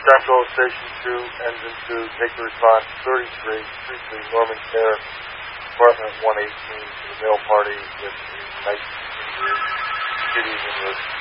Central, Station 2, Engine 2, take the response 33 Norman Terrace, Apartment 118 to the mail party with a nice injury. Good evening, Liz.